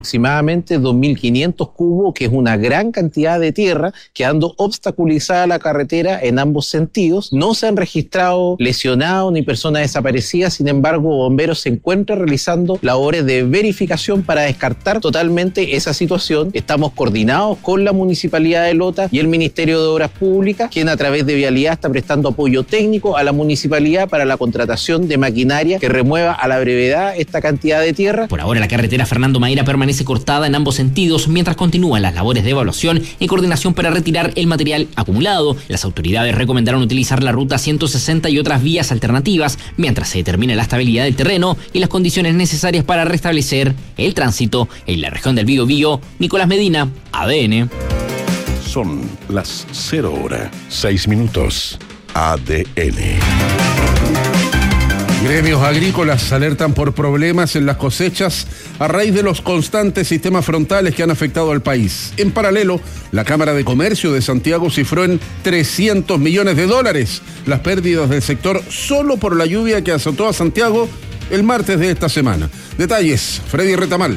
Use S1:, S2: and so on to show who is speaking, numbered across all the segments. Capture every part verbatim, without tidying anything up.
S1: aproximadamente dos mil quinientos cubos, que es una gran cantidad de tierra, quedando obstaculizada la carretera en ambos sentidos. No se han registrado lesionados ni personas desaparecidas, sin embargo, Bomberos se encuentra realizando labores de verificación para descartar totalmente esa situación. Estamos coordinados con la Municipalidad de Lota y el Ministerio de Obras Públicas, quien a través de Vialidad está prestando apoyo técnico a la Municipalidad para la contratación de maquinaria que remueva a la brevedad esta cantidad de tierra.
S2: Por ahora, la carretera Fernando Maera permanece cortada en ambos sentidos mientras continúan las labores de evaluación y coordinación para retirar el material acumulado. Las autoridades recomendaron utilizar la ruta ciento sesenta y otras vías alternativas mientras se determina la estabilidad del terreno y las condiciones necesarias para restablecer el tránsito en la región del Biobío. Nicolás Medina, A D N.
S3: Son las cero horas, seis minutos. A D N.
S4: Gremios agrícolas alertan por problemas en las cosechas a raíz de los constantes sistemas frontales que han afectado al país. En paralelo, la Cámara de Comercio de Santiago cifró en trescientos millones de dólares las pérdidas del sector solo por la lluvia que azotó a Santiago el martes de esta semana. Detalles, Freddy Retamal.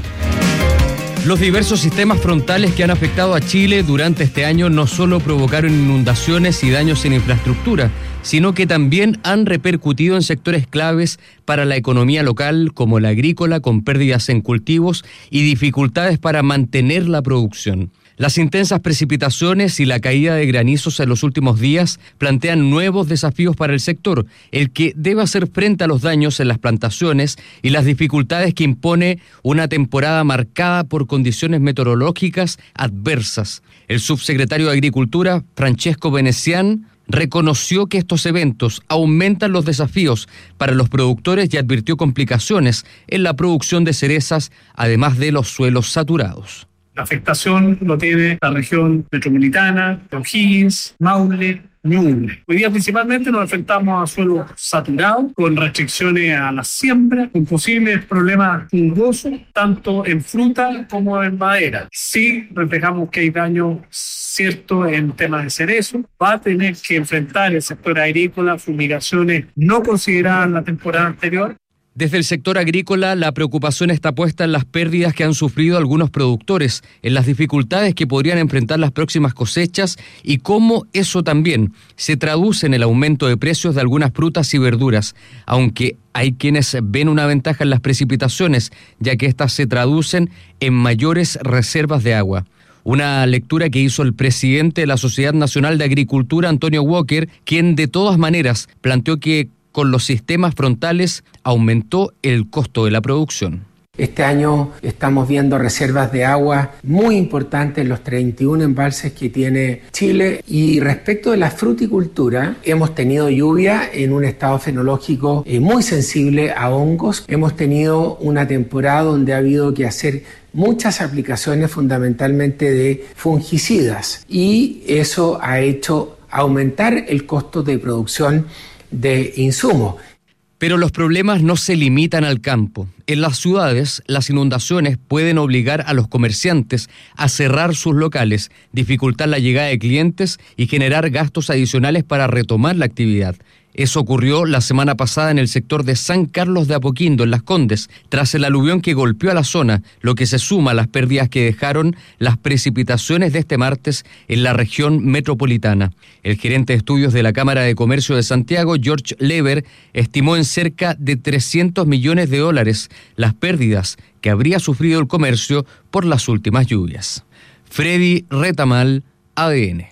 S5: Los diversos sistemas frontales que han afectado a Chile durante este año no solo provocaron inundaciones y daños en infraestructura, sino que también han repercutido en sectores claves para la economía local, como la agrícola, con pérdidas en cultivos y dificultades para mantener la producción. Las intensas precipitaciones y la caída de granizos en los últimos días plantean nuevos desafíos para el sector, el que debe hacer frente a los daños en las plantaciones y las dificultades que impone una temporada marcada por condiciones meteorológicas adversas. El subsecretario de Agricultura, Francesco Venecián, reconoció que estos eventos aumentan los desafíos para los productores y advirtió complicaciones en la producción de cerezas, además de los suelos saturados.
S6: La afectación lo tiene la región metropolitana, O'Higgins, Maule, Ñuble. Hoy día principalmente nos enfrentamos a suelos saturados, con restricciones a la siembra, con posibles problemas fungosos, tanto en fruta como en madera. Sí reflejamos que hay daño cierto en temas de cerezo. Va a tener que enfrentar el sector agrícola fumigaciones no consideradas en la temporada anterior.
S5: Desde el sector agrícola, la preocupación está puesta en las pérdidas que han sufrido algunos productores, en las dificultades que podrían enfrentar las próximas cosechas y cómo eso también se traduce en el aumento de precios de algunas frutas y verduras, aunque hay quienes ven una ventaja en las precipitaciones, ya que estas se traducen en mayores reservas de agua. Una lectura que hizo el presidente de la Sociedad Nacional de Agricultura, Antonio Walker, quien de todas maneras planteó que con los sistemas frontales aumentó el costo de la producción.
S7: Este año estamos viendo reservas de agua muy importantes en los treinta y uno embalses que tiene Chile. Y respecto de la fruticultura, hemos tenido lluvia en un estado fenológico eh, muy sensible a hongos. Hemos tenido una temporada donde ha habido que hacer muchas aplicaciones fundamentalmente de fungicidas y eso ha hecho aumentar el costo de producción de insumos.
S5: Pero los problemas no se limitan al campo. En las ciudades, las inundaciones pueden obligar a los comerciantes a cerrar sus locales, dificultar la llegada de clientes y generar gastos adicionales para retomar la actividad. Eso ocurrió la semana pasada en el sector de San Carlos de Apoquindo, en Las Condes, tras el aluvión que golpeó a la zona, lo que se suma a las pérdidas que dejaron las precipitaciones de este martes en la región metropolitana. El gerente de estudios de la Cámara de Comercio de Santiago, George Lever, estimó en cerca de trescientos millones de dólares las pérdidas que habría sufrido el comercio por las últimas lluvias. Freddy Retamal, A D N.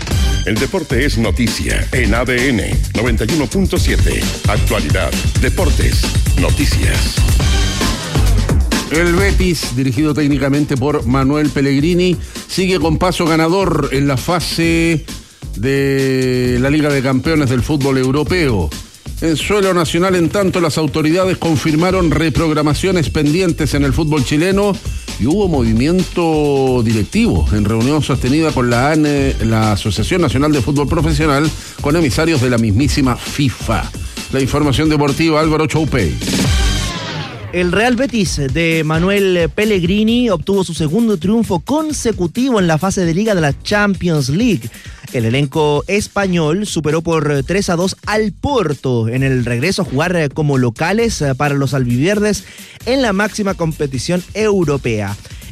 S3: El deporte es noticia en A D N noventa y uno punto siete. Actualidad, deportes, noticias.
S4: El Betis, dirigido técnicamente por Manuel Pellegrini, sigue con paso ganador en la fase de la Liga de Campeones del fútbol europeo. En suelo nacional, en tanto, las autoridades confirmaron reprogramaciones pendientes en el fútbol chileno y hubo movimiento directivo en reunión sostenida con la A N E, la Asociación Nacional de Fútbol Profesional, con emisarios de la mismísima FIFA. La información deportiva, Álvaro Choupey.
S8: El Real Betis de Manuel Pellegrini obtuvo su segundo triunfo consecutivo en la fase de Liga de la Champions League. El elenco español superó por tres a dos al Porto en el regreso a jugar como locales para los albiverdes en la máxima competición europea.